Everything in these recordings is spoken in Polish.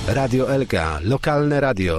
Radio Elka, lokalne radio.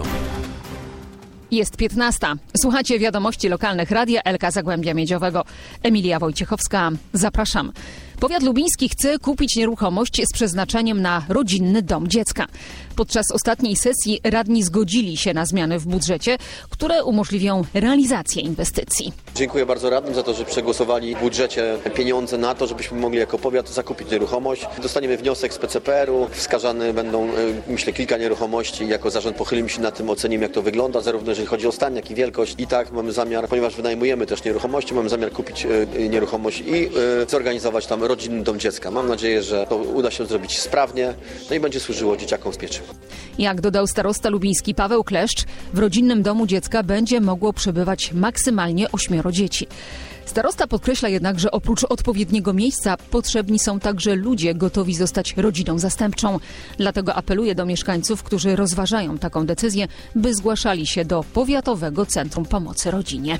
Jest 15. Słuchacie wiadomości lokalnych Radia Elka Zagłębia Miedziowego. Emilia Wojciechowska, zapraszam. Powiat lubiński chce kupić nieruchomość z przeznaczeniem na rodzinny dom dziecka. Podczas ostatniej sesji radni zgodzili się na zmiany w budżecie, które umożliwią realizację inwestycji. Dziękuję bardzo radnym za to, że przegłosowali w budżecie pieniądze na to, żebyśmy mogli jako powiat zakupić nieruchomość. Dostaniemy wniosek z PCPR-u, wskazane będą, myślę, kilka nieruchomości. Jako zarząd pochylimy się na tym, ocenimy, jak to wygląda, zarówno jeżeli chodzi o stan, jak i wielkość. I tak mamy zamiar, ponieważ wynajmujemy też nieruchomości, mamy zamiar kupić nieruchomość i zorganizować tam rodzinny dom dziecka. Mam nadzieję, że to uda się zrobić sprawnie, no i będzie służyło dzieciakom w pieczy. Jak dodał starosta lubiński Paweł Kleszcz, w rodzinnym domu dziecka będzie mogło przebywać maksymalnie 8 dzieci. Starosta podkreśla jednak, że oprócz odpowiedniego miejsca potrzebni są także ludzie gotowi zostać rodziną zastępczą. Dlatego apeluje do mieszkańców, którzy rozważają taką decyzję, by zgłaszali się do Powiatowego Centrum Pomocy Rodzinie.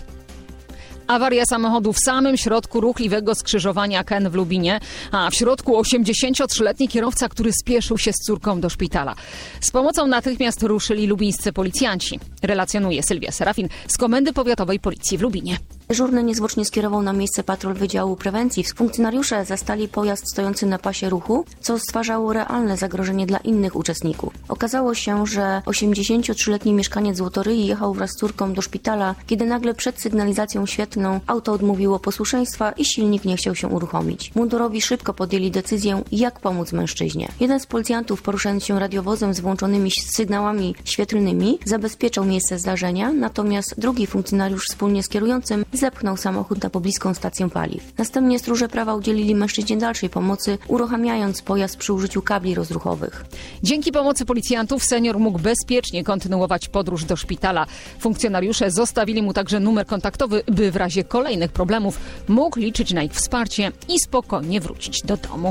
Awaria samochodu w samym środku ruchliwego skrzyżowania Ken w Lubinie, a w środku 83-letni kierowca, który spieszył się z córką do szpitala. Z pomocą natychmiast ruszyli lubińscy policjanci. Relacjonuje Sylwia Serafin z Komendy Powiatowej Policji w Lubinie. Dyżurny niezwłocznie skierował na miejsce patrol Wydziału Prewencji. Funkcjonariusze zastali pojazd stojący na pasie ruchu, co stwarzało realne zagrożenie dla innych uczestników. Okazało się, że 83-letni mieszkaniec Złotoryi jechał wraz z córką do szpitala, kiedy nagle przed sygnalizacją świetlną auto odmówiło posłuszeństwa i silnik nie chciał się uruchomić. Mundurowi szybko podjęli decyzję, jak pomóc mężczyźnie. Jeden z policjantów, poruszając się radiowozem z włączonymi sygnałami świetlnymi, zabezpieczał miejsce zdarzenia, natomiast drugi funkcjonariusz wspólnie z kierującym zepchnął samochód na pobliską stację paliw. Następnie stróże prawa udzielili mężczyźnie dalszej pomocy, uruchamiając pojazd przy użyciu kabli rozruchowych. Dzięki pomocy policjantów senior mógł bezpiecznie kontynuować podróż do szpitala. Funkcjonariusze zostawili mu także numer kontaktowy, by w razie kolejnych problemów mógł liczyć na ich wsparcie i spokojnie wrócić do domu.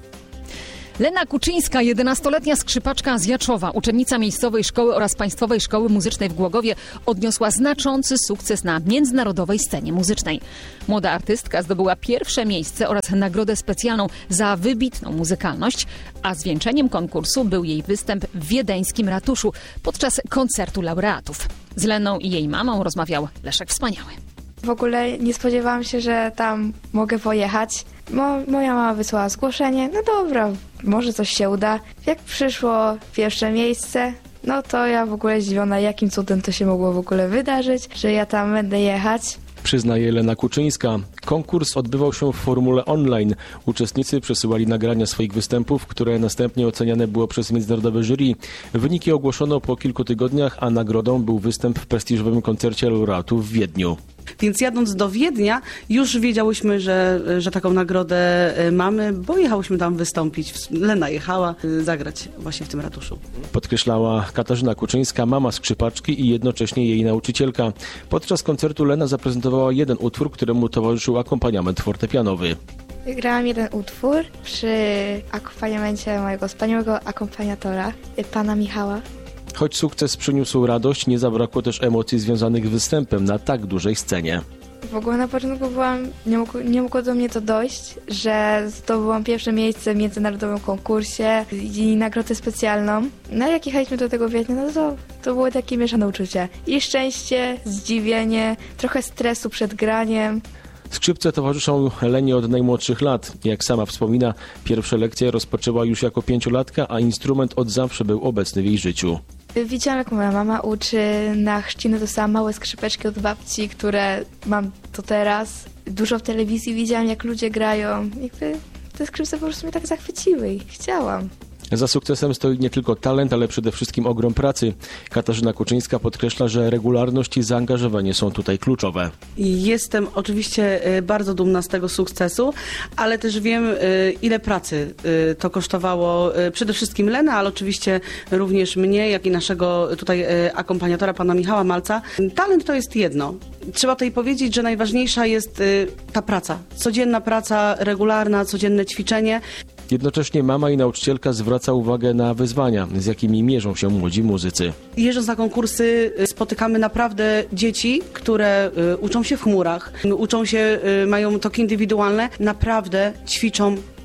Lena Kuczyńska, 11-letnia skrzypaczka z Jaczowa, uczennica miejscowej szkoły oraz Państwowej Szkoły Muzycznej w Głogowie, odniosła znaczący sukces na międzynarodowej scenie muzycznej. Młoda artystka zdobyła pierwsze miejsce oraz nagrodę specjalną za wybitną muzykalność, a zwieńczeniem konkursu był jej występ w wiedeńskim ratuszu podczas koncertu laureatów. Z Leną i jej mamą rozmawiał Leszek Wspaniały. W ogóle nie spodziewałam się, że tam mogę pojechać. Moja mama wysłała zgłoszenie, no dobra, może coś się uda. Jak przyszło pierwsze miejsce, no to ja w ogóle zdziwiona, jakim cudem to się mogło w ogóle wydarzyć, że ja tam będę jechać. Przyznaje Lena Kuczyńska. Konkurs odbywał się w formule online. Uczestnicy przesyłali nagrania swoich występów, które następnie oceniane było przez międzynarodowe jury. Wyniki ogłoszono po kilku tygodniach, a nagrodą był występ w prestiżowym koncercie laureatów w Wiedniu. Więc jadąc do Wiednia już wiedziałyśmy, że taką nagrodę mamy, bo jechałyśmy tam wystąpić. Lena jechała zagrać właśnie w tym ratuszu. Podkreślała Katarzyna Kuczyńska, mama skrzypaczki i jednocześnie jej nauczycielka. Podczas koncertu Lena zaprezentowała jeden utwór, któremu towarzyszył akompaniament fortepianowy. Wygrałam jeden utwór przy akompaniamencie mojego wspaniałego akompaniatora, pana Michała. Choć sukces przyniósł radość, nie zabrakło też emocji związanych z występem na tak dużej scenie. W ogóle na początku nie mogło do mnie to dojść, że zdobyłam pierwsze miejsce w międzynarodowym konkursie i nagrodę specjalną. No jak jechaliśmy do tego Wiednia, no to było takie mieszane uczucie. I szczęście, zdziwienie, trochę stresu przed graniem. Skrzypce towarzyszą Lenie od najmłodszych lat. Jak sama wspomina, pierwsze lekcje rozpoczęła już jako 5-latka, a instrument od zawsze był obecny w jej życiu. Widziałam, jak moja mama uczy. Na chrzciny dostałam małe skrzypeczki od babci, które mam to teraz. Dużo w telewizji widziałam, jak ludzie grają. Jakby te skrzypce po prostu mnie tak zachwyciły i chciałam. Za sukcesem stoi nie tylko talent, ale przede wszystkim ogrom pracy. Katarzyna Kuczyńska podkreśla, że regularność i zaangażowanie są tutaj kluczowe. Jestem oczywiście bardzo dumna z tego sukcesu, ale też wiem, ile pracy to kosztowało przede wszystkim Lenę, ale oczywiście również mnie, jak i naszego tutaj akompaniatora, pana Michała Malca. Talent to jest jedno. Trzeba tutaj powiedzieć, że najważniejsza jest ta praca. Codzienna praca, regularna, codzienne ćwiczenie. Jednocześnie mama i nauczycielka zwraca uwagę na wyzwania, z jakimi mierzą się młodzi muzycy. Jeżdżąc na konkursy spotykamy naprawdę dzieci, które uczą się w chmurach, uczą się, mają toki indywidualne, naprawdę ćwiczą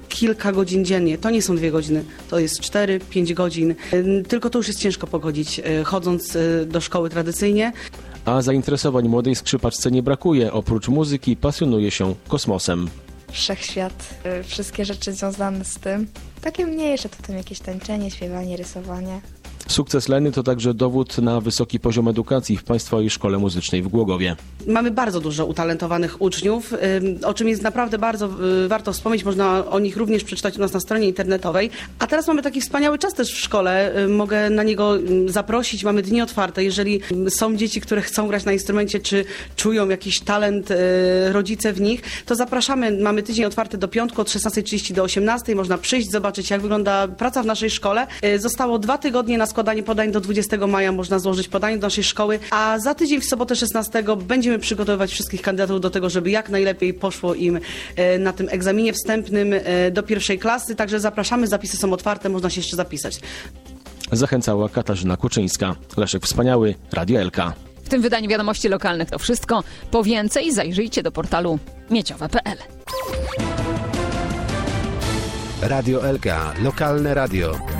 kilka godzin dziennie. To nie są 2 godziny, to jest 4-5 godzin. Tylko to już jest ciężko pogodzić, chodząc do szkoły tradycyjnie. A zainteresowań młodej skrzypaczce nie brakuje. Oprócz muzyki pasjonuje się kosmosem. Wszechświat, wszystkie rzeczy związane z tym. Takie mniejsze, to tam jakieś tańczenie, śpiewanie, rysowanie. Sukces Leny to także dowód na wysoki poziom edukacji w Państwowej Szkole Muzycznej w Głogowie. Mamy bardzo dużo utalentowanych uczniów, o czym jest naprawdę bardzo warto wspomnieć. Można o nich również przeczytać u nas na stronie internetowej. A teraz mamy taki wspaniały czas też w szkole. Mogę na niego zaprosić. Mamy dni otwarte. Jeżeli są dzieci, które chcą grać na instrumencie, czy czują jakiś talent rodzice w nich, to zapraszamy. Mamy tydzień otwarty do piątku od 16:30 do 18:00. Można przyjść, zobaczyć, jak wygląda praca w naszej szkole. Zostało 2 tygodnie na składanie podań. Do 20 maja można złożyć podanie do naszej szkoły, a za tydzień w sobotę 16 będziemy przygotowywać wszystkich kandydatów do tego, żeby jak najlepiej poszło im na tym egzaminie wstępnym do 1. klasy. Także zapraszamy, zapisy są otwarte, można się jeszcze zapisać. Zachęcała Katarzyna Kuczyńska. Leszek Wspaniały, Radio Elka. W tym wydaniu wiadomości lokalnych to wszystko. Po więcej zajrzyjcie do portalu mieciowe.pl. Radio Elka. Lokalne radio.